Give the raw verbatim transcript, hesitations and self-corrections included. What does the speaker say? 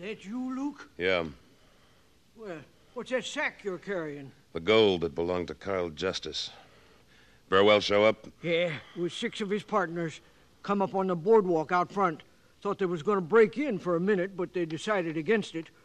That you, Luke? Yeah. Well, what's that sack you're carrying? The gold that belonged to Carl Justice. Burwell show up? Yeah, with six of his partners. Come up on the boardwalk out front. Thought they was going to break in for a minute, but they decided against it.